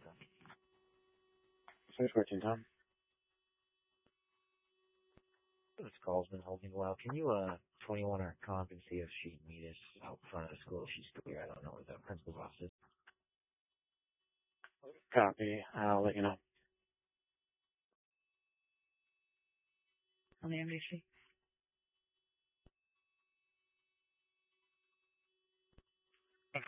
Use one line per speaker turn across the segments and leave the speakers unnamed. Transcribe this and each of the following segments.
614, Tom.
This call's been holding a while. Can you, 21 our comp and see if she can meet us out front of the school? She's clear. I don't know where the principal's office is.
Copy. I'll let you know.
On the MDC.
Okay.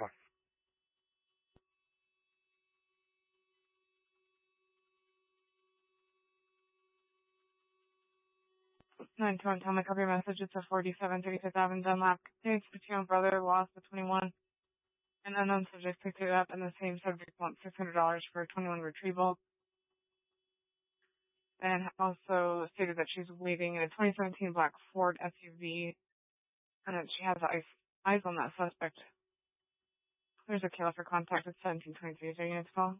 921, tell me, copy your message. It's a 47 35th Avenue Dunlap. Continuing to your brother lost the 21. An unknown subject picked it up, and the same subject wants $600 for a 21 retrieval. And also stated that she's waiting in a 2017 black Ford SUV, and that she has eyes on that suspect. There's a killer for contact at 1723. Is there units call?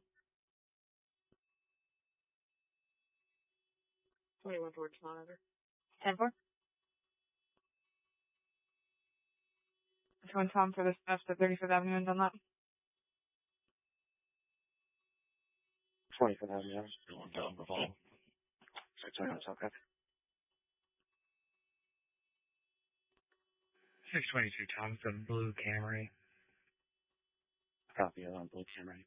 21 towards monitor. 10-4. One Tom for this theft at 35th Avenue in Dunlap.
25th Avenue. Sorry, I'm sorry.
622 Tom from Blue Camry.
Copy on Blue Camry.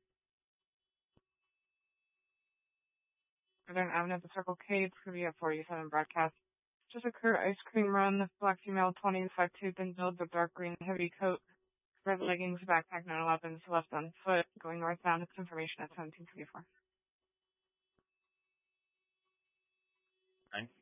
Northern Avenue at the Circle K, Privia 47 broadcast. Just occurred ice cream run, black female 20-5 thin build with dark green heavy coat, red leggings, backpack, no weapons, left on foot, going northbound. It's information at 1724.
Thanks.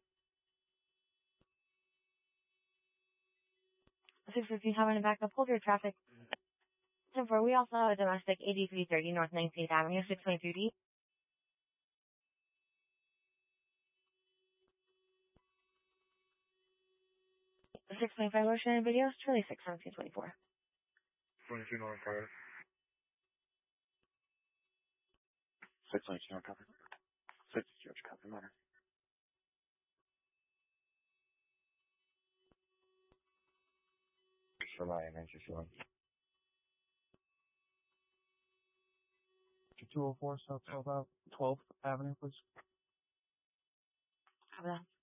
615 having a backup, hold your traffic. 10-4, we also have a domestic 8330 North 19th Avenue, 622D. The 625 motion and videos, Charlie 6, 1724.
22 North Carter. 622 North Carter. 6 George Copy Matter.
For my adventure showing.
204 South 12th Avenue, please.
Have that.